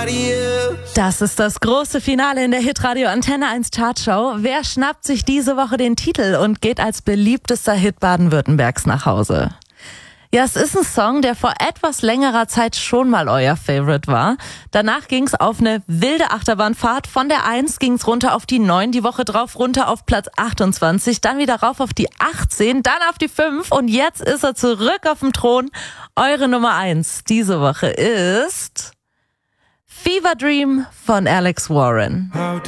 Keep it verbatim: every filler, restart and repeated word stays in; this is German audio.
Das ist das große Finale in der Hitradio Antenne eins Chartshow. Wer schnappt sich diese Woche den Titel und geht als beliebtester Hit Baden-Württembergs nach Hause? Ja, es ist ein Song, der vor etwas längerer Zeit schon mal euer Favorite war. Danach ging's auf eine wilde Achterbahnfahrt. Von der eins ging's runter auf die neun, die Woche drauf runter auf Platz achtundzwanzig, dann wieder rauf auf die achtzehn, dann auf die fünf und jetzt ist er zurück auf dem Thron. Eure Nummer eins diese Woche ist Fever Dream von Alex Warren.